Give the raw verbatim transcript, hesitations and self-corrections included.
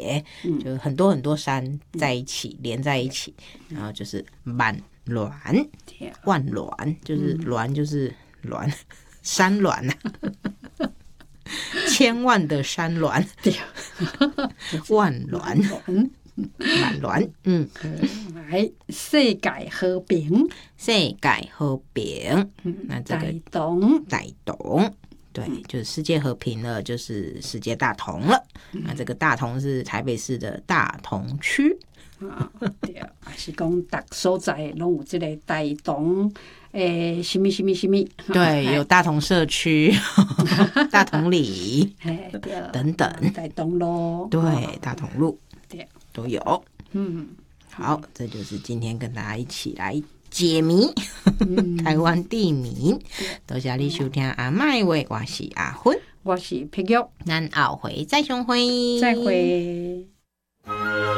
叠，嗯、就很多很多山在一起、嗯、连在一起，然后就是万峦，万峦就是峦就是峦，山峦啊，千万的山峦，万峦，万峦，嗯， 来世界和平， 世界和平，嗯、那这个大同， 大同。对，就是世界和平了，就是世界大同了。嗯、那这个大同是台北市的大同区。 啊，对，还是讲各所在拢有这个大同，诶，什么什么什么？ 对，有大同社区、大同里等等， 大同路， 对，大同路， 对， 都有。 嗯， 好，这就是今天跟大家一起来解谜，嗯、台湾地名。多谢你收听阿麦话，我是阿芬， 我是碧玉， 咱后回再相会， 再会。